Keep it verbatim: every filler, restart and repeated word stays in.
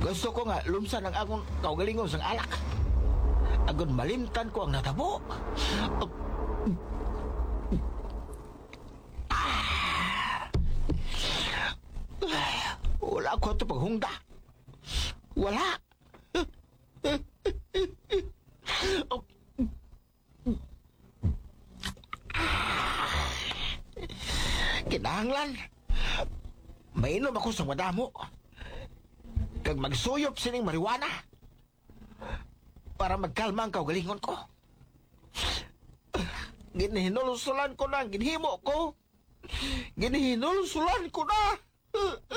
Gusto ko nga lumsan ang akong kaugalingon sang alak. Agon malimtan ko ang natabo. Ay, wala ko ito paghungda. Wala. Kinahanglan. Mainom ako sa madamo. Kag magsuyop sining marijuana. Para magkalma ang kaugalingon ko. Ginihinulusulan ko na, ginhimo ko. Ginihinulusulan ko na.